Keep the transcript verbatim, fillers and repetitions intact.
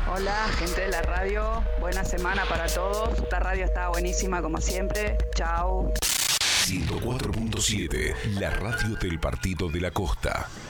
Hola, gente de la radio. Buena semana para todos. Esta radio está buenísima como siempre. Chau. ciento cuatro punto siete, la radio del Partido de la Costa.